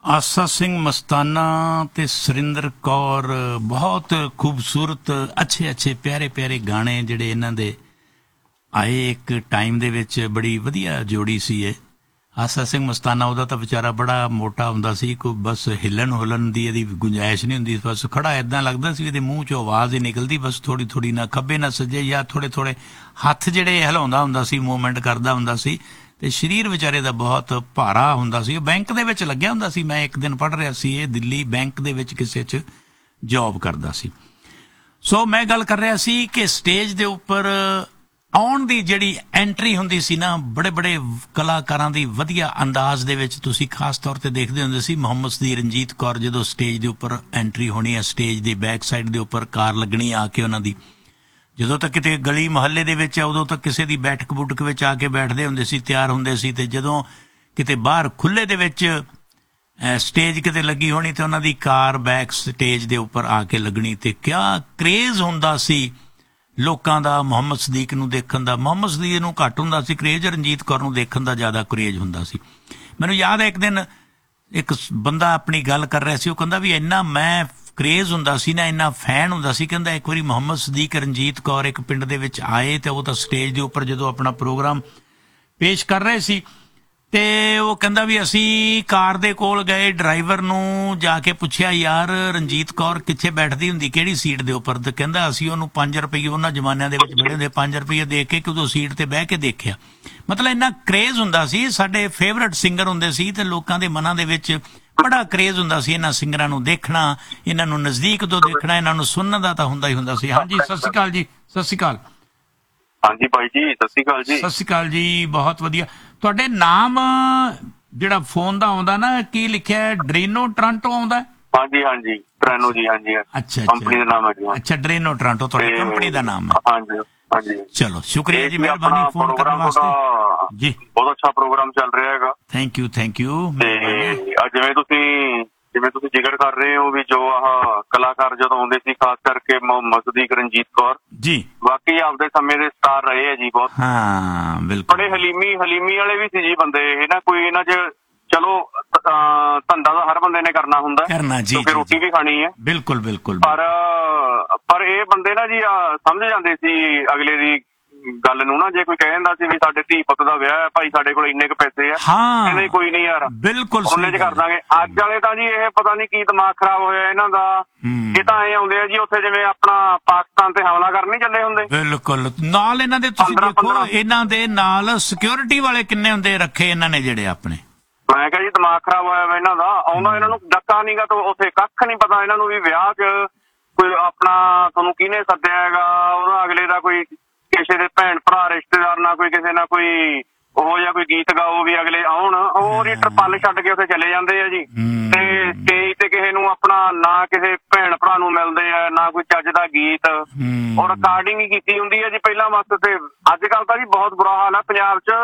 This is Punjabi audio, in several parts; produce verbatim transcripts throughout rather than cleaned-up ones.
ਆਸਾ ਸਿੰਘ ਮਸਤਾਨਾ ਤੇ ਸੁਰਿੰਦਰ ਕੌਰ ਬਹੁਤ ਖੂਬਸੂਰਤ ਅੱਛੇ ਅੱਛੇ ਪਿਆਰੇ ਪਿਆਰੇ ਗਾਣੇ ਜਿਹੜੇ ਇਹਨਾਂ ਦੇ ਆਏ ਇੱਕ ਟਾਈਮ ਦੇ ਵਿੱਚ। ਬੜੀ ਵਧੀਆ ਜੋੜੀ ਸੀ ਇਹ। ਆਸਾ ਸਿੰਘ ਮਸਤਾਨਾ ਉਹਦਾ ਤਾਂ ਵਿਚਾਰਾ ਬੜਾ ਮੋਟਾ ਹੁੰਦਾ ਸੀ, ਕੋਈ ਬਸ ਹਿੱਲਣ ਹੁਲਣ ਦੀ ਇਹਦੀ ਗੁੰਜਾਇਸ਼ ਨਹੀਂ ਹੁੰਦੀ, ਬਸ ਖੜਾ ਇੱਦਾਂ ਲੱਗਦਾ ਸੀ ਇਹਦੇ ਮੂੰਹ 'ਚੋਂ ਆਵਾਜ਼ ਹੀ ਨਿਕਲਦੀ ਬਸ ਥੋੜ੍ਹੀ ਥੋੜ੍ਹੀ, ਨਾ ਖੱਬੇ ਨਾ ਸੱਜੇ, ਜਾਂ ਥੋੜ੍ਹੇ ਥੋੜ੍ਹੇ ਹੱਥ ਜਿਹੜੇ ਹਿਲਾਉਂਦਾ ਹੁੰਦਾ ਸੀ, ਮੂਵਮੈਂਟ ਕਰਦਾ ਹੁੰਦਾ ਸੀ, ਤੇ ਸਰੀਰ ਵਿਚਾਰੇ ਦਾ ਬਹੁਤ ਭਾਰਾ ਹੁੰਦਾ ਸੀ। ਉਹ ਬੈਂਕ ਦੇ ਵਿੱਚ ਲੱਗਿਆ ਹੁੰਦਾ ਸੀ। ਮੈਂ ਇੱਕ ਦਿਨ ਪੜ੍ਹ ਰਿਹਾ ਸੀ, ਇਹ ਦਿੱਲੀ ਬੈਂਕ ਦੇ ਵਿੱਚ ਕਿਸੇ 'ਚ ਜੋਬ ਕਰਦਾ ਸੀ। ਸੋ ਮੈਂ ਗੱਲ ਕਰ ਰਿਹਾ ਸੀ ਕਿ ਸਟੇਜ ਦੇ ਉੱਪਰ ਆਉਣ ਦੀ ਜਿਹੜੀ ਐਂਟਰੀ ਹੁੰਦੀ ਸੀ ਨਾ, ਬੜੇ ਬੜੇ ਕਲਾਕਾਰਾਂ ਦੀ ਵਧੀਆ ਅੰਦਾਜ਼ ਦੇ ਵਿੱਚ ਤੁਸੀਂ ਖਾਸ ਤੌਰ ਤੇ ਦੇਖਦੇ ਹੁੰਦੇ ਸੀ। ਮੁਹੰਮਦ ਦੀ ਰਣਜੀਤ ਕੌਰ ਜਦੋਂ ਸਟੇਜ ਦੇ ਉੱਪਰ ਐਂਟਰੀ ਹੋਣੀ ਹੈ, ਸਟੇਜ ਦੀ ਬੈਕ ਸਾਈਡ ਦੇ ਉੱਪਰ ਕਾਰ ਲੱਗਣੀ ਆ ਕੇ ਉਹਨਾਂ ਦੀ, ਜਦੋਂ ਤੱਕ ਕਿਤੇ ਗਲੀ ਮੁਹੱਲੇ ਦੇ ਵਿੱਚ ਉਦੋਂ ਤੱਕ ਕਿਸੇ ਦੀ ਬੈਠਕ ਬੁੱਠਕ ਵਿੱਚ ਆ ਕੇ ਬੈਠਦੇ ਹੁੰਦੇ ਸੀ, ਤਿਆਰ ਹੁੰਦੇ ਸੀ, ਤੇ ਜਦੋਂ ਕਿਤੇ ਬਾਹਰ ਖੁੱਲ੍ਹੇ ਦੇ ਵਿੱਚ ਸਟੇਜ ਕਿਤੇ ਲੱਗੀ ਹੋਣੀ ਤੇ ਉਹਨਾਂ ਦੀ ਕਾਰ ਬੈਕ ਸਟੇਜ ਦੇ ਉੱਪਰ ਆ ਕੇ ਲੱਗਣੀ, ਤੇ ਕਿਆ ਕਰੇਜ਼ ਹੁੰਦਾ ਸੀ ਲੋਕਾਂ ਦਾ ਮੁਹੰਮਦ ਸਦੀਕ ਨੂੰ ਦੇਖਣ ਦਾ। ਮੁਹੰਮਦ ਸਦੀਕ ਨੂੰ ਘੱਟ ਹੁੰਦਾ ਸੀ ਕਰੇਜ਼, ਰਣਜੀਤ ਕੌਰ ਨੂੰ ਦੇਖਣ ਦਾ ਜ਼ਿਆਦਾ ਕਰੇਜ਼ ਹੁੰਦਾ ਸੀ। ਮੈਨੂੰ ਯਾਦ ਹੈ ਇੱਕ ਦਿਨ ਇੱਕ ਬੰਦਾ ਆਪਣੀ ਗੱਲ ਕਰ ਰਿਹਾ ਸੀ, ਉਹ ਕਹਿੰਦਾ ਵੀ ਇੰਨਾ ਮੈਂ ਕਰੇਜ਼ ਹੁੰਦਾ ਸੀ ਨਾ, ਇੰਨਾ ਫੈਨ ਹੁੰਦਾ ਸੀ, ਕਹਿੰਦਾ ਇੱਕ ਵਾਰੀ ਮੁਹੰਮਦ ਸਦੀਕ ਰਣਜੀਤ ਕੌਰ ਇੱਕ ਪਿੰਡ ਦੇ ਵਿੱਚ ਆਏ ਤੇ ਉਹ ਤਾਂ ਸਟੇਜ ਦੇ ਉੱਪਰ ਜਦੋਂ ਆਪਣਾ ਪ੍ਰੋਗਰਾਮ ਪੇਸ਼ ਕਰ ਰਹੇ ਸੀ, ਤੇ ਉਹ ਕਹਿੰਦਾ ਵੀ ਅਸੀਂ ਕਾਰ ਦੇ ਕੋਲ ਗਏ, ਡਰਾਈਵਰ ਨੂੰ ਜਾ ਕੇ ਪੁੱਛਿਆ ਯਾਰ ਰਣਜੀਤ ਕੌਰ ਕਿੱਥੇ ਬੈਠਦੀ ਹੁੰਦੀ, ਕਿਹੜੀ ਸੀਟ ਦੇ ਉੱਪਰ, ਤੇ ਕਹਿੰਦਾ ਅਸੀਂ ਉਹਨੂੰ ਪੰਜ ਰੁਪਈਏ ਉਹਨਾਂ ਜ਼ਮਾਨਿਆਂ ਦੇ ਵਿੱਚ ਬੜੇ ਹੁੰਦੇ ਪੰਜ ਰੁਪਈਏ ਦੇ ਕੇ ਕਿ ਉਦੋਂ ਸੀਟ ਤੇ ਬਹਿ ਕੇ ਦੇਖਿਆ। ਮਤਲਬ ਇੰਨਾ ਕਰੇਜ਼ ਹੁੰਦਾ ਸੀ। ਸਾਡੇ ਫੇਵਰਟ ਸਿੰਗਰ ਹੁੰਦੇ ਸੀ ਤੇ ਲੋਕਾਂ ਦੇ ਮਨਾਂ ਦੇ ਵਿੱਚ ਬੜਾ ਕਰੇਜ਼ ਹੁੰਦਾ ਸੀ ਇਹਨਾਂ ਸਿੰਗਰਾਂ ਨੂੰ ਦੇਖਣਾ, ਇਹਨਾਂ ਨੂੰ ਨਜ਼ਦੀਕ ਤੋਂ ਦੇਖਣਾ, ਇਹਨਾਂ ਨੂੰ ਸੁਣਨ ਦਾ ਤਾਂ ਹੁੰਦਾ ਹੀ ਹੁੰਦਾ ਸੀ। ਹਾਂਜੀ, ਸਤਿ ਸ਼੍ਰੀ ਅਕਾਲ ਜੀ। ਸਤਿ ਸ਼੍ਰੀ ਅਕਾਲ। ਹਾਂਜੀ ਭਾਈ ਜੀ, ਸਤਿ ਸ਼੍ਰੀ ਅਕਾਲ ਜੀ। ਸਤਿ ਸ਼੍ਰੀ ਅਕਾਲ ਜੀ, ਬਹੁਤ ਵਧੀਆ। ਤੁਹਾਡੇ ਨਾਮ ਜਿਹੜਾ ਫੋਨ ਦਾ ਆਉਂਦਾ ਨਾ, ਕੀ ਲਿਖਿਆ, ਡਰੇਨੋ ਟਰਾਂਟੋ ਆਉਂਦਾ? ਹਾਂਜੀ ਹਾਂਜੀ, ਟਰਾਂਟੋ ਜੀ। ਹਾਂਜੀ, ਅੱਛਾ, ਕੰਪਨੀ ਦਾ ਨਾਮ ਹੈ ਜੀ। ਅੱਛਾ, ਡਰੇਨੋ ਟਰਾਂਟੋ ਤੁਹਾਡੀ ਕੰਪਨੀ ਦਾ ਨਾਮ ਹੈ? ਹਾਂਜੀ ਹਾਂਜੀ। ਚਲੋ ਸ਼ੁਕਰੀਆ ਜੀ, ਮਿਹਰਬਾਨੀ ਫੋਨ ਕਰਨ ਵਾਸਤੇ ਜੀ। ਬਹੁਤ ਅੱਛਾ ਪ੍ਰੋਗਰਾਮ ਚੱਲ ਰਿਹਾ ਹੈਗਾ। Thank you thank you. ਤੇ ਜਿਵੇਂ ਤੁਸੀਂ ਜਿਵੇਂ ਤੁਸੀਂ ਜ਼ਿਕਰ ਕਰ ਰਹੇ ਹੋ ਵੀ ਜੋ ਆਹ ਕਲਾਕਾਰ ਜਦੋਂ ਆਉਂਦੇ ਸੀ, ਖਾਸ ਕਰਕੇ ਮੁਹੰਮਦ ਸਦੀਕ ਰਣਜੀਤ ਕੌਰ ਜੀ, ਵਾਕਈ ਆਪਦੇ ਸਮੇਂ ਦੇ ਸਟਾਰ ਰਹੇ ਆ ਜੀ ਬਹੁਤ। ਹਾਂ ਬਿਲਕੁਲ। ਬੜੇ ਹਲੀਮੀ ਹਲੀਮੀ ਵਾਲੇ ਵੀ ਸੀ ਜੀ ਬੰਦੇ ਇਹ ਨਾ, ਕੋਈ ਇਹਨਾਂ 'ਚ ਚਲੋ ਧੰਦਾ ਤਾਂ ਹਰ ਬੰਦੇ ਨੇ ਕਰਨਾ ਹੁੰਦਾ, ਕਰਨਾ ਜੀ, ਕਿਉਂਕਿ ਰੋਟੀ ਵੀ ਖਾਣੀ ਹੈ। ਬਿਲਕੁਲ ਬਿਲਕੁਲ। ਪਰ ਪਰ ਇਹ ਬੰਦੇ ਨਾ ਜੀ ਸਮਝ ਜਾਂਦੇ ਸੀ ਅਗਲੇ ਦੀ ਗੱਲ ਨੂੰ ਨਾ। ਜੇ ਕੋਈ ਕਹਿ ਦਿੰਦਾ ਸੀ ਵੀ ਸਾਡੇ ਧੀ ਪੁੱਤ ਦਾ ਵਿਆਹ ਹੈ ਭਾਈ, ਸਾਡੇ ਕੋਲ ਇੰਨੇ ਕੁ ਪੈਸੇ ਆ, ਕਹਿੰਦੇ ਕੋਈ ਨਹੀਂ ਯਾਰ, ਬਿਲਕੁਲ ਉਹਨੇ 'ਚ ਕਰ ਦਾਂਗੇ। ਅੱਜ ਵਾਲੇ ਤਾਂ ਜੀ ਇਹ ਪਤਾ ਨਹੀਂ ਕੀ ਦਿਮਾਗ ਖਰਾਬ ਹੋਇਆ ਇਹਨਾਂ ਦਾ। ਇਹ ਤਾਂ ਐ ਆਉਂਦੇ ਆ ਜੀ ਉੱਥੇ ਜਿਵੇਂ ਆਪਣਾ ਪਾਕਿਸਤਾਨ ਤੇ ਹਮਲਾ ਕਰਨ ਨਹੀਂ ਚੱਲੇ ਹੁੰਦੇ। ਬਿਲਕੁਲ। ਨਾਲ ਇਹਨਾਂ ਦੇ ਤੁਸੀਂ ਦੇਖੋ, ਇਹਨਾਂ ਦੇ ਨਾਲ ਸਿਕਿਉਰਿਟੀ ਵਾਲੇ ਕਿੰਨੇ ਹੁੰਦੇ ਰੱਖੇ ਇਹਨਾਂ ਨੇ ਜਿਹੜੇ ਆਪਣੇ। ਮੈਂ ਕਿਹਾ ਜੀ ਦਿਮਾਗ ਖਰਾਬ ਹੋਇਆ ਵਾ ਇਹਨਾਂ ਦਾ। ਆਉਂਦਾ ਇਹਨਾਂ ਨੂੰ ਡੱਕਾ ਨੀਗਾ ਤਾਂ ਉੱਥੇ ਕੱਖ ਨਹੀਂ ਪਤਾ ਇਹਨਾਂ ਨੂੰ ਵੀ ਵਿਆਹ 'ਚ ਕੋਈ ਆਪਣਾ ਤੁਹਾਨੂੰ ਕਿਹਨੇ ਸੱਦਿਆ ਹੈਗਾ, ਉਹਦਾ ਅਗਲੇ ਦਾ ਕੋਈ ਕਿਸੇ ਦੇ ਭੈਣ ਭਰਾ ਰਿਸ਼ਤੇਦਾਰ ਨਾਲ ਕੋਈ ਕਿਸੇ ਨਾਲ ਕੋਈ ਉਹ ਜਿਹਾ ਕੋਈ ਗੀਤ ਗਾਓ ਵੀ ਅਗਲੇ ਆਉਣ, ਉਹ ਰੀਟਰ ਪੱਲ ਛੱਡ ਕੇ ਉੱਥੇ ਚਲੇ ਜਾਂਦੇ ਆ ਜੀ। ਤੇ ਸਟੇਜ ਤੇ ਕਿਸੇ ਨੂੰ ਆਪਣਾ ਨਾ ਕਿਸੇ ਭੈਣ ਭਰਾ ਨੂੰ ਮਿਲਦੇ ਆ, ਨਾ ਕੋਈ ਚੱਜ ਦਾ ਗੀਤ, ਉਹ ਰਿਕਾਰਡਿੰਗ ਹੀ ਕੀਤੀ ਹੁੰਦੀ ਹੈ ਜੀ ਪਹਿਲਾਂ ਵਾਸਤੇ। ਤੇ ਅੱਜ ਕੱਲ ਤਾਂ ਜੀ ਬਹੁਤ ਬੁਰਾ ਹਾਲ ਹੈ ਪੰਜਾਬ 'ਚ।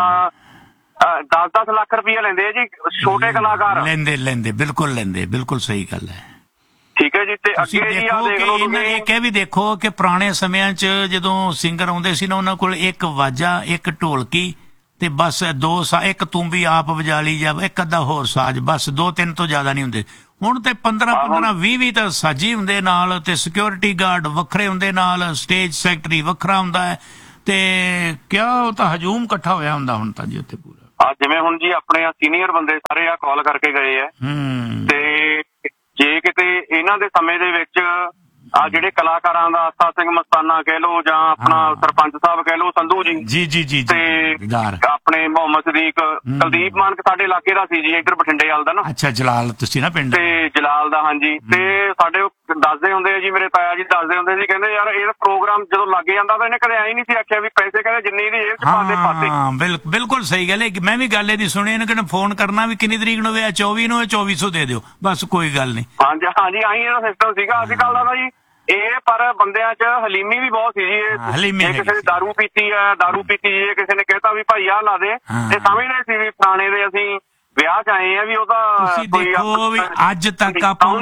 ਦਸ ਦਸ ਲੱਖ ਰੁਪਈਆ ਲੈਂਦੇ ਆ ਜੀ ਛੋਟੇ ਕਲਾਕਾਰ। ਲੈਂਦੇ ਲੈਂਦੇ ਬਿਲਕੁਲ ਲੈਂਦੇ, ਬਿਲਕੁਲ ਸਹੀ ਗੱਲ ਹੈ। ਠੀਕ ਹੈ ਜੀ। ਤੇ ਅੱਗੇ ਜੀ ਆ ਦੇਖ ਲਓ ਤੁਸੀਂ, ਇਹ ਕਹਿ ਵੀ ਦੇਖੋ ਕਿ ਪੁਰਾਣੇ ਸਮਿਆਂ 'ਚ ਜਦੋਂ ਸਿੰਗਰ ਆਉਂਦੇ ਸੀ ਨਾ, ਉਹਨਾਂ ਕੋਲ ਇੱਕ ਵਾਜਾ, ਇੱਕ ਢੋਲਕੀ ਤੇ ਬਸ ਦੋ ਸਾ ਇੱਕ ਤੂੰਬੀ ਆਪ ਵਜਾ ਲਈ ਜਾਂ ਇੱਕ ਅੱਧਾ ਹੋਰ ਸਾਜ਼, ਬਸ ਦੋ ਤਿੰਨ ਤੋਂ ਜ਼ਿਆਦਾ ਨਹੀਂ ਹੁੰਦੇ। ਹੁਣ ਤੇ ਪੰਦਰਾਂ ਪੰਦਰਾਂ ਵੀਹ ਵੀਹ ਤਾਂ ਸਾਜੀ ਹੁੰਦੇ ਨਾਲ, ਤੇ ਸਿਕਿਉਰਿਟੀ ਗਾਰਡ ਵੱਖਰੇ ਹੁੰਦੇ ਨਾਲ, ਸਟੇਜ ਸੈਕਟਰੀ ਵੱਖਰਾ ਹੁੰਦਾ ਹੈ, ਤੇ ਕਿਆ ਉਹ ਤਾਂ ਹਜੂਮ ਇਕੱਠਾ ਹੋਇਆ ਹੁੰਦਾ ਹੁਣ ਤਾਂ ਜੀ ਉੱਥੇ ਪੂਰਾ। ਆ ਜਿਵੇਂ ਹੁਣ ਜੀ ਆਪਣੇ ਆ ਸੀਨੀਅਰ ਬੰਦੇ ਸਾਰੇ ਆ ਕਾਲ ਕਰਕੇ ਗਏ ਆ, ਤੇ ਜੇ ਕਿਤੇ ਇਹਨਾਂ ਦੇ ਸਮੇਂ ਦੇ ਵਿੱਚ ਆ ਜਿਹੜੇ ਕਲਾਕਾਰਾਂ ਦਾ ਆਸਾ ਸਿੰਘ ਮਸਤਾਨਾ ਕਹਿ ਲਓ ਜਾਂ ਆਪਣਾ ਸਰਪੰਚ ਸਾਹਿਬ ਕਹਿ ਲਓ ਸੰਧੂ ਜੀ ਜੀ ਜੀ ਜੀ, ਤੇ ਆਪਣੇ ਮੁਹੰਮਦ ਸਦੀਕ, ਕੁਲਦੀਪ ਮਾਨਕ ਸਾਡੇ ਇਲਾਕੇ ਦਾ ਸੀ ਜੀ, ਇੱਧਰ ਬਠਿੰਡੇ ਵਾਲ ਦਾ ਨਾ। ਅੱਛਾ, ਜਲਾਲ ਤੁਸੀਂ ਨਾ ਪਿੰਡ ਤੇ ਜਲਾਲ ਦਾ। ਹਾਂਜੀ। ਤੇ ਸਾਡੇ ਦੱਸਦੇ ਹੁੰਦੇ ਆ ਜੀ, ਮੇਰੇ ਤਾਇਆ ਜੀ ਦੱਸਦੇ ਹੁੰਦੇ ਸੀ, ਕਹਿੰਦੇ ਯਾਰ ਇਹ ਪ੍ਰੋਗਰਾਮ ਜਦੋਂ ਲੱਗ ਜਾਂਦਾ ਤਾਂ ਇਹਨੇ ਕਦੇ ਐਂ ਨਹੀਂ ਸੀ ਆਖਿਆ ਵੀ ਪੈਸੇ ਕਹਿੰਦੇ ਜਿੰਨੀ ਦੀ ਜੇਬ 'ਚ ਪਾਦੇ ਪਾਦੇ। ਹਾਂ ਬਿਲਕੁਲ ਸਹੀ ਗੱਲ ਹੈ। ਮੈਂ ਵੀ ਗੱਲ ਇਹਦੀ ਸੁਣੀ, ਇਹਨੇ ਕਹਿੰਦੇ ਫੋਨ ਕਰਨਾ ਵੀ ਕਿੰਨੀ ਤਰੀਕ ਨੂੰ ਹੋਇਆ, ਚੌਵੀ ਨੂੰ, ਚੌਵੀ ਸੌ ਦੇ ਦਿਓ ਬਸ, ਕੋਈ ਗੱਲ ਨਹੀਂ। ਹਾਂਜੀ ਹਾਂਜੀ, ਆਹੀ ਇਹਦਾ ਸਿਸਟਮ ਸੀਗਾ ਅੱਜ ਕੱਲ ਦਾ ਜੀ ਇਹ। ਪਰ ਬੰਦਿਆਂ 'ਚ ਹਲੀਮੀ ਵੀ ਬਹੁਤ ਸੀ ਜੀ। ਇਹ ਕਿਸੇ ਨੇ ਦਾਰੂ ਪੀਤੀ ਹੈ, ਦਾਰੂ ਪੀਤੀ ਜੀ, ਕਿਸੇ ਨੇ ਕਹਿਤਾ ਵੀ ਭਾਈ ਆਹ ਲਾ ਦੇ, ਤੇ ਸਮਝਦੇ ਸੀ ਵੀ ਪੁਰਾਣੇ ਦੇ ਅਸੀਂ ਵਿਆਹ 'ਚ ਆਏ ਆ ਵੀ ਉਹਦਾ ਦੇਖੋ ਵੀ ਅੱਜ ਤੱਕ ਆਪਾਂ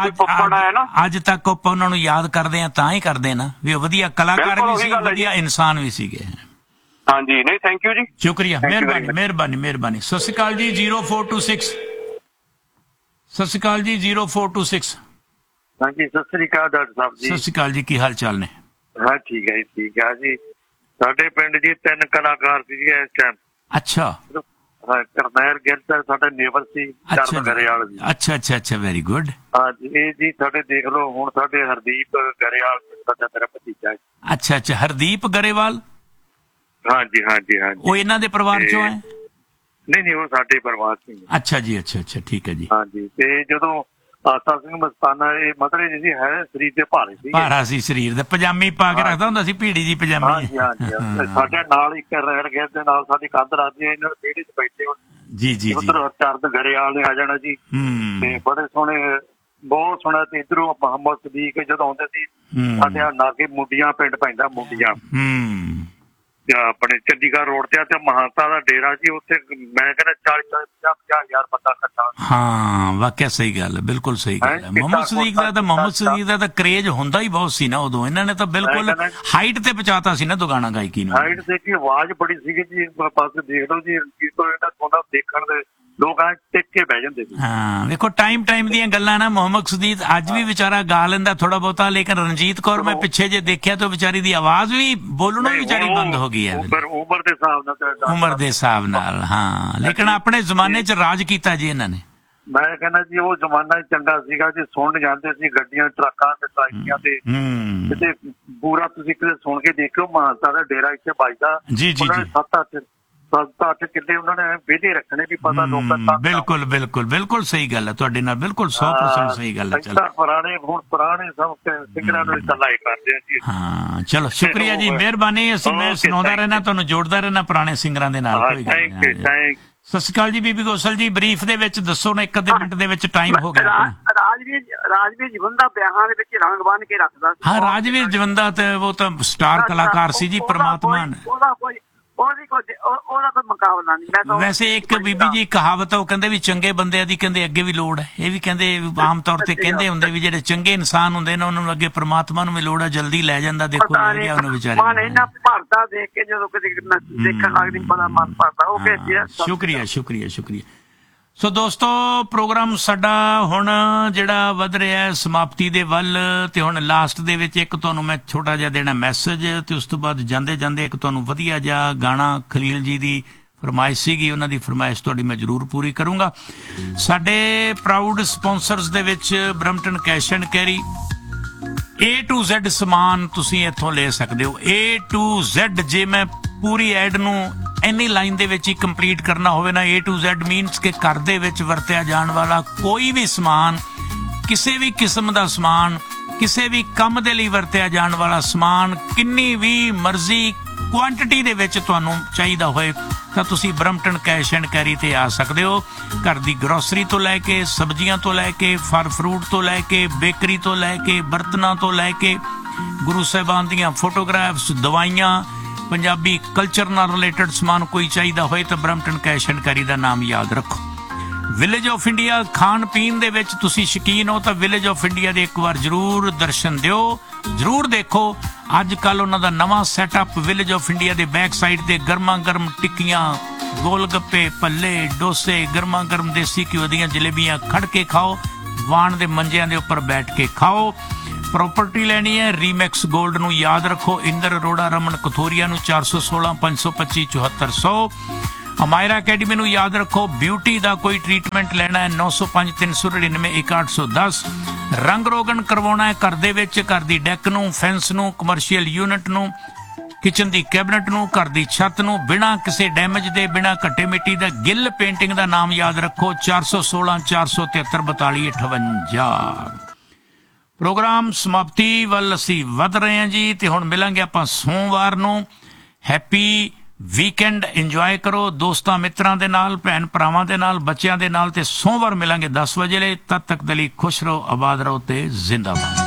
ਅੱਜ ਤੱਕ ਆਪਾਂ ਉਹਨਾਂ ਨੂੰ ਯਾਦ ਕਰਦੇ ਆ ਤਾਂ ਹੀ ਕਰਦੇ ਨਾ ਵੀ ਉਹ ਵਧੀਆ ਕਲਾਕਾਰ ਵੀ ਸੀ, ਵਧੀਆ ਇਨਸਾਨ ਵੀ ਸੀਗੇ। ਹਾਂਜੀ, ਨਹੀਂ ਥੈਂਕ ਯੂ ਜੀ, ਸ਼ੁਕਰੀਆ, ਮਿਹਰਬਾਨੀ ਮਿਹਰਬਾਨੀ ਮਿਹਰਬਾਨੀ। ਸਤਿ ਸ਼੍ਰੀ ਅਕਾਲ ਜੀ। ਜ਼ੀਰੋ ਫੋਰ ਟੂ ਸਿਕਸ ਸਤਿ ਸ਼੍ਰੀ ਅਕਾਲ ਜੀ ਜ਼ੀਰੋ ਫੋਰ ਟੂ ਸਿਕਸ। ਹਾਂਜੀ ਸਤਿ ਸ੍ਰੀ ਅਕਾਲ ਡਾਕਟਰ ਸਾਹਿਬ ਜੀ। ਸਤਿ ਸ਼੍ਰੀ ਅਕਾਲ ਜੀ, ਕੀ ਹਾਲ ਚਾਲ ਨੇ? ਹਾਂ ਠੀਕ ਹੈ ਜੀ, ਠੀਕ ਹੈ ਜੀ। ਸਾਡੇ ਪਿੰਡ ਜੀ ਤਿੰਨ ਕਲਾਕਾਰ ਸੀ ਇਸ ਟਾਈਮ। ਅੱਛਾ ਹਾਂ, ਕਰਨੈਲ ਗਿੱਲ ਸਰ ਸਾਡੇ ਨੇਬਰ ਸੀ, ਚਰਨ ਗਰੇਵਾਲ ਜੀ। ਅੱਛਾ ਅੱਛਾ ਅੱਛਾ, ਵੈਰੀ ਗੁੱਡ। ਹਾਂਜੀ ਇਹ ਜੀ ਸਾਡੇ ਦੇਖ ਲਓ ਹੁਣ ਸਾਡੇ ਹਰਦੀਪ ਗਰੇਵਾਲ ਸਾਡਾ ਮੇਰਾ ਭਤੀਜਾ ਹੈ। ਅੱਛਾ ਅੱਛਾ, ਹਰਦੀਪ ਗਰੇਵਾਲ। ਹਾਂਜੀ ਹਾਂਜੀ ਹਾਂਜੀ, ਉਹ ਇਹਨਾਂ ਦੇ ਪਰਿਵਾਰ ਚੋਂ ਹੈ? ਨਹੀਂ ਨਹੀਂ, ਉਹ ਸਾਡੇ ਪਰਿਵਾਰ ਚ। ਅੱਛਾ ਜੀ, ਅੱਛਾ ਅੱਛਾ, ਠੀਕ ਹੈ ਜੀ। ਹਾਂਜੀ, ਤੇ ਜਦੋਂ ਆਸਾ ਸਿੰਘ ਮਸਤਾਨਾ ਇਹ ਮਤਲਬ ਜੀ ਹੈ ਸਰੀਰ ਦੇ ਭਾਰੇ ਸੀ, ਭਾਰਾ ਸੀ ਸਰੀਰ ਦਾ, ਪਜਾਮੀ ਪਾ ਕੇ ਰੱਖਦਾ ਹੁੰਦਾ ਸੀ, ਭੀੜੀ ਜੀ ਪਜਾਮੀ। ਹਾਂਜੀ ਹਾਂਜੀ, ਸਾਡੇ ਨਾਲ ਇੱਕ ਰਹਿਣ ਗਏ ਦੇ ਨਾਲ ਸਾਡੀ ਕੰਧ ਰਾਜੀ, ਇਹਨਾਂ ਦੇ ਵਿਹੜੇ ਚ ਬੈਠੇ ਹੋ ਜੀ ਜੀ। ਉਧਰ ਚਰਨ ਗਰੇਵਾਲ ਨੇ ਆ ਜਾਣਾ ਜੀ, ਤੇ ਬੜੇ ਸੋਹਣੇ ਬਹੁਤ ਸੋਹਣਾ। ਤੇ ਇਧਰੋਂ ਮੁਹੰਮਦ ਸਦੀਕ ਜਦੋਂ ਆਉਂਦੇ ਸੀ ਸਾਡੇ ਨਾਗੇ ਮੁੰਡੀਆਂ ਪਿੰਡ ਪੈਂਦਾ, ਮੁੰਡੀਆਂ ਆਪਣੇ ਚੰਡੀਗੜ੍ਹ ਰੋਡ ਤੇ, ਤੇ ਮਹਾਂਤਾ ਦਾ ਡੇਰਾ ਜੀ, ਉੱਥੇ ਮੈਂ ਕਹਿੰਦਾ ਚਾਲੀ ਚਾਲੀ ਪੰਜਾਹ ਪੰਜਾਹ ਹਜ਼ਾਰ ਬੰਦਾ ਇਕੱਠਾ। ਹਾਂ ਵਾਕਿਆ ਸਹੀ ਗੱਲ ਹੈ, ਬਿਲਕੁਲ ਸਹੀ ਗੱਲ ਹੈ। ਮੁਹੰਮਦ ਸਦੀਕ ਦਾ ਤਾਂ ਮੁਹੰਮਦ ਸਦੀਕ ਦਾ ਤਾਂ ਕਰੇਜ ਹੁੰਦਾ ਹੀ ਬਹੁਤ ਸੀ ਨਾ ਉਦੋਂ। ਇਹਨਾਂ ਨੇ ਤਾਂ ਬਿਲਕੁਲ ਹਾਈਟ ਤੇ ਪਹੁੰਚਾਤਾ ਸੀ ਨਾ ਦੁਗਾਣਾ ਗਾਇਕੀ ਨੂੰ। ਹਾਈਟ ਤੇ ਕੀ ਆਵਾਜ਼ ਬੜੀ ਸੀਗੀ ਜੀ, ਪਾਸੇ ਦੇਖ ਲਓ ਜੀ, ਇਹਨਾਂ ਸੋਨਾ ਦੇਖਣ ਦੇ ਲੋਕ ਐ ਟਿਕ ਕੇ ਬਹਿ ਜਾਂਦੇ ਸੀ। ਹਾਂ ਵੇਖੋ, ਟਾਈਮ ਟਾਈਮ ਦੀਆਂ ਗੱਲਾਂ ਨਾ। ਮੁਹੰਮਦ ਸਦੀਕ ਅੱਜ ਵੀ ਵਿਚਾਰਾ ਗਾ ਲੈਂਦਾ ਥੋੜਾ ਬਹੁਤਾ, ਲੇਕਿਨ ਰਣਜੀਤ ਕੌਰ ਮੈਂ ਪਿੱਛੇ ਜੇ ਦੇਖਿਆ ਤਾਂ ਵਿਚਾਰੀ ਦੀ ਆਵਾਜ਼ ਵੀ ਬੋਲਣੋਂ ਵੀ ਵਿਚਾਰੀ ਬੰਦ ਹੋ ਗਈ ਹੈ ਉਮਰ ਦੇ ਹਿਸਾਬ ਨਾਲ। ਉਮਰ ਦੇ ਹਿਸਾਬ ਨਾਲ, ਹਾਂ। ਲੇਕਿਨ ਆਪਣੇ ਜ਼ਮਾਨੇ 'ਚ ਰਾਜ ਕੀਤਾ ਜੀ ਇਹਨਾਂ ਨੇ। ਮੈਂ ਕਹਿੰਦਾ ਜੀ ਉਹ ਜ਼ਮਾਨਾ ਚੰਗਾ ਸੀਗਾ ਜੀ, ਸੁਣ ਜਾਂਦੇ ਸੀ ਗੱਡੀਆਂ ਟਰੱਕਾਂ ਤੇ ਟਰਾਈਆਂ ਤੇ, ਕਿਤੇ ਪੂਰਾ ਤੁਸੀਂ ਕਿਤੇ ਸੁਣ ਕੇ ਦੇਖਿਓ ਮਾਨਸਾ ਦਾ ਡੇਰਾ ਇੱਥੇ ਵੱਜਦਾ ਜੀ ਜੀ। ਸੱਤ ਅੱਠ ਸੱਤ ਅੱਠ ਕਿੱਲੇ ਉਹਨਾਂ ਨੇ ਵਿਹਲੇ ਰੱਖਣੇ ਵੀ ਪਤਾ ਲੋਕਾਂ ਦਾ। ਬਿਲਕੁਲ ਬਿਲਕੁਲ ਬਿਲਕੁਲ ਸਹੀ ਗੱਲ ਹੈ ਤੁਹਾਡੇ ਨਾਲ, ਬਿਲਕੁਲ ਸੌ ਪਰਸੈਂਟ ਸਹੀ ਗੱਲ ਹੈ। ਚਲੋ ਪੁਰਾਣੇ ਹੁਣ ਪੁਰਾਣੇ ਸਭ ਸਿੰਗਰਾਂ ਨੂੰ ਲਾਈਕ ਕਰਦੇ ਆ ਜੀ। ਹਾਂ ਚਲੋ ਸ਼ੁਕਰੀਆ ਜੀ, ਮਿਹਰਬਾਨੀ। ਅਸੀਂ ਮੈਂ ਸੁਣਾਉਂਦਾ ਰਹਿਣਾ, ਤੁਹਾਨੂੰ ਜੋੜਦਾ ਰਹਿਣਾ ਪੁਰਾਣੇ ਸਿੰਗਰਾਂ ਦੇ ਨਾਲ। ਕੋਈ ਗੱਲ ਨਹੀਂ। ਸਤਿ ਸ਼੍ਰੀ ਅਕਾਲ ਜੀ ਬੀਬੀ ਗੋਸਲ ਜੀ, ਬਰੀਫ ਦੇ ਵਿੱਚ ਦੱਸੋ ਨਾ, ਇੱਕ ਅੱਧੇ ਮਿੰਟ ਦੇ ਵਿੱਚ ਟਾਈਮ ਹੋ ਗਿਆ। ਰਾਜਵੀਰ ਰਾਜਵੀਰ ਜਵੰਦਾ ਵਿਆਹਾਂ ਦੇ ਵਿੱਚ ਰੰਗ ਬੰਨ ਕੇ ਰੱਖਦਾ ਸੀ। ਹਾਂ ਰਾਜਵੀਰ ਜਵੰਦਾ ਤੇ ਉਹ ਤਾਂ ਸਟਾਰ ਕਲਾਕਾਰ ਸੀ ਜੀ, ਪਰਮਾਤਮਾ ਨੇ। ਉਹਦਾ ਕੋਈ ਉਹਦੀ ਕੋਈ ਉਹਦਾ ਕੋਈ ਮੁਕਾਬਲਾ ਨਹੀਂ। ਮੈਂ ਵੈਸੇ ਇੱਕ ਬੀਬੀ ਜੀ ਕਹਾਵਤ ਉਹ ਕਹਿੰਦੇ ਵੀ ਚੰਗੇ ਬੰਦਿਆਂ ਦੀ ਕਹਿੰਦੇ ਅੱਗੇ ਵੀ ਲੋੜ ਹੈ। ਇਹ ਵੀ ਕਹਿੰਦੇ ਆਮ ਤੌਰ ਤੇ ਕਹਿੰਦੇ ਹੁੰਦੇ ਵੀ ਜਿਹੜੇ ਚੰਗੇ ਇਨਸਾਨ ਹੁੰਦੇ ਨੇ ਉਹਨਾਂ ਨੂੰ ਅੱਗੇ ਪਰਮਾਤਮਾ ਨੂੰ ਵੀ ਲੋੜ ਹੈ, ਜਲਦੀ ਲੈ ਜਾਂਦਾ। ਦੇਖੋ ਉਹਨੂੰ ਵਿਚਾਰੇ ਮਨ ਇਹਨਾਂ ਭਰਦਾ ਦੇਖ ਕੇ ਜਦੋਂ ਕਿਤੇ ਦੇਖਣ ਲੱਗਦੀ ਬੜਾ ਮਨ ਭਰਦਾ। ਉਹ ਕਹਿੰਦੇ ਸ਼ੁਕਰੀਆ ਸ਼ੁਕਰੀਆ ਸ਼ੁਕਰੀਆ। ਸੋ ਦੋਸਤੋ, ਪ੍ਰੋਗਰਾਮ ਸਾਡਾ ਹੁਣ ਜਿਹੜਾ ਵੱਧ ਰਿਹਾ ਸਮਾਪਤੀ ਦੇ ਵੱਲ, ਤੇ ਹੁਣ ਲਾਸਟ ਦੇ ਵਿੱਚ ਇੱਕ ਤੁਹਾਨੂੰ ਮੈਂ ਛੋਟਾ ਜਿਹਾ ਦੇਣਾ ਮੈਸੇਜ, ਤੇ ਉਸ ਤੋਂ ਬਾਅਦ ਜਾਂਦੇ ਜਾਂਦੇ ਇੱਕ ਤੁਹਾਨੂੰ ਵਧੀਆ ਜਿਹਾ ਗਾਣਾ ਖਲੀਲ ਜੀ ਦੀ ਫਰਮਾਇਸ਼ ਸੀਗੀ, ਉਹਨਾਂ ਦੀ ਫਰਮਾਇਸ਼ ਤੁਹਾਡੀ ਮੈਂ ਜ਼ਰੂਰ ਪੂਰੀ ਕਰੂੰਗਾ। ਸਾਡੇ ਪ੍ਰਾਊਡ ਸਪਾਂਸਰਸ ਦੇ ਵਿੱਚ Brampton cash and carry, A to Z ਸਮਾਨ ਤੁਸੀਂ ਇੱਥੋਂ ਲੈ ਸਕਦੇ ਹੋ। ਏ ਟੂ ਜ਼ੈਡ, ਜੇ ਮੈਂ ਪੂਰੀ ਐਡ ਨੂੰ ਇੰਨੀ ਲਾਈਨ ਦੇ ਵਿੱਚ ਹੀ ਕੰਪਲੀਟ ਕਰਨਾ ਹੋਵੇ ਨਾ, ਏ ਟੂ ਜ਼ੈਡ ਮੀਨਸ ਕਿ ਘਰ ਦੇ ਵਿੱਚ ਵਰਤਿਆ ਜਾਣ ਵਾਲਾ ਕੋਈ ਵੀ ਸਮਾਨ, ਕਿਸੇ ਵੀ ਕਿਸਮ ਦਾ ਸਮਾਨ, ਕਿਸੇ ਵੀ ਕੰਮ ਦੇ ਲਈ ਵਰਤਿਆ ਜਾਣ ਵਾਲਾ ਸਮਾਨ, ਕਿੰਨੀ ਵੀ ਮਰਜ਼ੀ ਕੁਆਂਟੀਟੀ ਦੇ ਵਿੱਚ ਤੁਹਾਨੂੰ ਚਾਹੀਦਾ ਹੋਏ ਤਾਂ ਤੁਸੀਂ ਬਰਮਟਨ ਕੈਸ਼ ਐਂਡ ਕੈਰੀ ਤੇ ਆ ਸਕਦੇ ਹੋ। ਘਰ ਦੀ ਗਰੋਸਰੀ ਤੋਂ ਲੈ ਕੇ, ਸਬਜ਼ੀਆਂ ਤੋਂ ਲੈ ਕੇ, ਫਲ ਫਰੂਟ ਤੋਂ ਲੈ ਕੇ, ਬੇਕਰੀ ਤੋਂ ਲੈ ਕੇ, ਬਰਤਨਾਂ ਤੋਂ ਲੈ ਕੇ, ਗੁਰੂ ਸਾਹਿਬਾਨ ਦੀਆਂ ਫੋਟੋਗ੍ਰਾਫਸ, ਦਵਾਈਆਂ, ਪੰਜਾਬੀ ਕਲਚਰ ਨਾਲ ਰਿਲੇਟਡ ਸਮਾਨ ਕੋਈ ਚਾਹੀਦਾ ਹੋਏ ਤਾਂ ਬਰਮਟਨ ਕੈਸ਼ ਐਂਡ ਕੈਰੀ ਦਾ ਨਾਮ ਯਾਦ ਰੱਖੋ। ਵਿਲੇਜ ਆਫ ਇੰਡੀਆ, ਖਾਣ ਪੀਣ ਦੇ ਵਿੱਚ ਤੁਸੀਂ ਸ਼ੌਕੀਨ ਹੋ ਤਾਂ ਵਿਲੇਜ ਆਫ ਇੰਡੀਆ ਦੇ ਇੱਕ ਵਾਰ ਜ਼ਰੂਰ ਦਰਸ਼ਨ ਦਿਓ, ਜ਼ਰੂਰ ਦੇਖੋ। ਅੱਜ ਕੱਲ੍ਹ ਉਹਨਾਂ ਦਾ ਨਵਾਂ ਸੈਟਅਪ ਵਿਲੇਜ ਆਫ ਇੰਡੀਆ ਦੇ ਬੈਕ ਸਾਈਡ ਤੇ ਗਰਮਾ ਗਰਮ ਟਿੱਕੀਆਂ, ਗੋਲ ਗੱਪੇ, ਭੱਲੇ, ਡੋਸੇ, ਗਰਮਾ ਗਰਮ ਦੇਸੀ ਘਿਓ ਦੀਆਂ ਜਲੇਬੀਆਂ ਖੜ ਕੇ ਖਾਓ, ਵਾਣ ਦੇ ਮੰਜਿਆਂ ਦੇ ਉੱਪਰ ਬੈਠ ਕੇ ਖਾਓ। ਪ੍ਰੋਪਰਟੀ ਲੈਣੀ ਹੈ ਰੀਮੈਕਸ ਗੋਲਡ ਨੂੰ ਯਾਦ ਰੱਖੋ, ਇੰਦਰ ਅਰੋੜਾ, ਰਮਨ ਕਥੋਰੀਆ ਨੂੰ ਚਾਰ ਸੌ ਸੋਲਾਂ ਪੰਜ ਸੌ ਪੱਚੀ ਚੁਹੱਤਰ ਸੌ। ਅਮਾਇਰਾ ਅਕੈਡਮੀ ਨੂੰ ਯਾਦ ਰੱਖੋ, ਬਿਊਟੀ ਦਾ ਕੋਈ ਟ੍ਰੀਟਮੈਂਟ ਲੈਣਾ ਹੈ ਨੌ ਸੌ ਪੰਜ ਤਿੰਨ ਸੌ ਨੜਿਨਵੇਂ ਇੱਕ ਅੱਠ ਸੌ ਦਸ। ਰੰਗ ਰੋਗਨ ਕਰਵਾਉਣਾ ਹੈ ਘਰ ਦੇ ਵਿੱਚ, ਘਰ ਦੀ ਡੈਕ ਨੂੰ, ਫੈਂਸ ਨੂੰ, ਕਮਰਸ਼ੀਅਲ ਯੂਨਿਟ ਨੂੰ, ਕਿਚਨ ਦੀ ਕੈਬਨਟ ਨੂੰ, ਘਰ ਦੀ ਛੱਤ ਨੂੰ, ਬਿਨਾਂ ਕਿਸੇ ਡੈਮੇਜ ਦੇ, ਬਿਨਾਂ ਘੱਟੇ ਮਿੱਟੀ ਦਾ। ਗਿੱਲ ਪੇਂਟਿੰਗ ਦਾ ਨਾਮ ਯਾਦ ਰੱਖੋ, ਚਾਰ ਸੌ ਸੋਲਾਂ ਚਾਰ ਸੌ ਤਿਹੱਤਰ ਬਤਾਲੀ ਅਠਵੰਜਾ। ਪ੍ਰੋਗਰਾਮ ਸਮਾਪਤੀ ਵੱਲ ਅਸੀਂ ਵੱਧ ਰਹੇ ਹਾਂ ਜੀ, ਤੇ ਹੁਣ ਮਿਲਾਂਗੇ ਆਪਾਂ ਸੋਮਵਾਰ ਨੂੰ। ਹੈਪੀ ਵੀਕਐਂਡ, ਇੰਜੋਏ ਕਰੋ ਦੋਸਤਾਂ ਮਿੱਤਰਾਂ ਦੇ ਨਾਲ, ਭੈਣ ਭਰਾਵਾਂ ਦੇ ਨਾਲ, ਬੱਚਿਆਂ ਦੇ ਨਾਲ, ਤੇ ਸੋਮਵਾਰ ਮਿਲਾਂਗੇ ਦਸ ਵਜੇ ਲਈ। ਤਦ ਤੱਕ ਦੇ ਲਈ ਖੁਸ਼ ਰਹੋ, ਆਬਾਦ ਰਹੋ ਤੇ ਜ਼ਿੰਦਾਬਾਦ।